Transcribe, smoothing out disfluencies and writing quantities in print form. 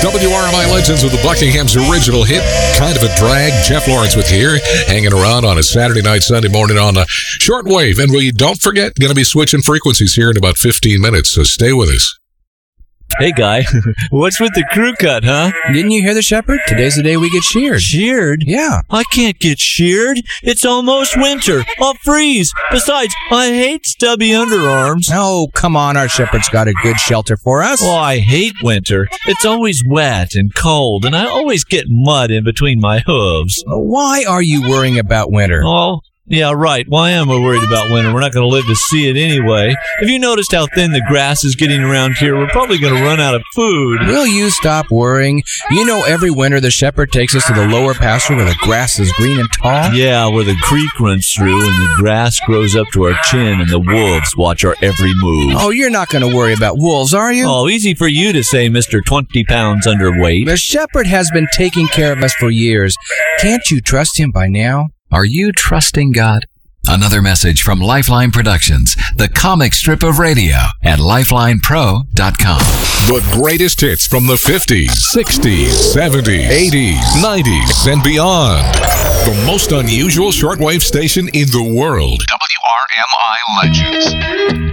WRMI Legends with the Buckingham's original hit, Kind of a Drag. Jeff Lawrence with you here, hanging around on a Saturday night, Sunday morning on the shortwave. And we don't forget, going to be switching frequencies here in about 15 minutes, so stay with us. Hey, Guy, what's with the crew cut, huh? Didn't you hear the shepherd? Today's the day we get sheared. Sheared? Yeah. I can't get sheared. It's almost winter. I'll freeze. Besides, I hate stubby underarms. Oh, come on. Our shepherd's got a good shelter for us. Oh, I hate winter. It's always wet and cold, and I always get mud in between my hooves. Why are you worrying about winter? Oh, yeah, right. Why am I worried about winter? We're not going to live to see it anyway. Have you noticed how thin the grass is getting around here? We're probably going to run out of food. Will you stop worrying? You know, every winter the shepherd takes us to the lower pasture where the grass is green and tall? Yeah, where the creek runs through and the grass grows up to our chin and the wolves watch our every move. Oh, you're not going to worry about wolves, are you? Oh, easy for you to say, Mr. 20 pounds underweight. The shepherd has been taking care of us for years. Can't you trust him by now? Are you trusting God? Another message from Lifeline Productions, the comic strip of radio at lifelinepro.com. The greatest hits from the 50s, 60s, 70s, 80s, 90s, and beyond. The most unusual shortwave station in the world. WRMI Legends.